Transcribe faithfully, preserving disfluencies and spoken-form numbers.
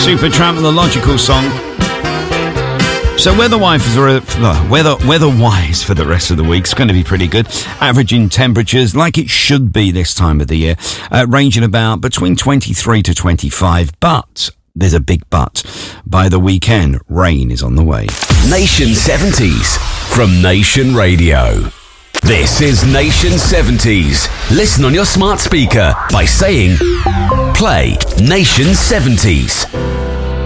Supertramp and the Logical Song. So weather-wise for the, weather, weather-wise for the rest of the week, it's going to be pretty good. Averaging temperatures like it should be this time of the year, uh, ranging about between twenty-three to twenty-five. But there's a big but. By the weekend, rain is on the way. Nation seventies from Nation Radio. This is Nation seventies. Listen on your smart speaker by saying, play Nation seventies.